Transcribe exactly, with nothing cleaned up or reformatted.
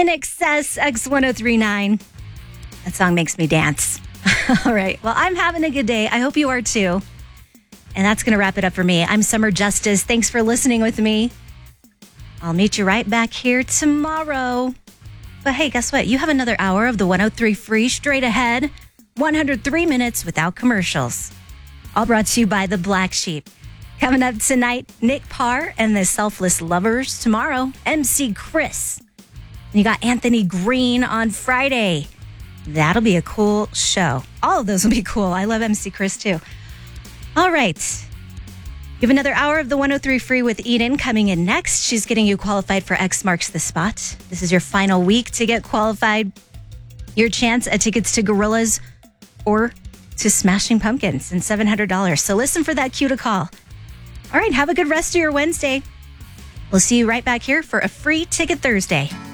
In Excess, X ten thirty-nine. That song makes me dance. All right. Well, I'm having a good day. I hope you are too. And that's going to wrap it up for me. I'm Summer Justice. Thanks for listening with me. I'll meet you right back here tomorrow. But hey, guess what? You have another hour of the one oh three Free straight ahead. one hundred three minutes without commercials. All brought to you by The Black Sheep. Coming up tonight, Nick Parr and the Selfless Lovers. Tomorrow, M C Chris. And you got Anthony Green on Friday. That'll be a cool show. All of those will be cool. I love M C Chris too. All right. You have another hour of the one oh three Free with Eden coming in next. She's getting you qualified for X Marks the Spot. This is your final week to get qualified. Your chance at tickets to Gorillas or to Smashing Pumpkins and seven hundred dollars. So listen for that cue to call. All right, have a good rest of your Wednesday. We'll see you right back here for a Free Ticket Thursday.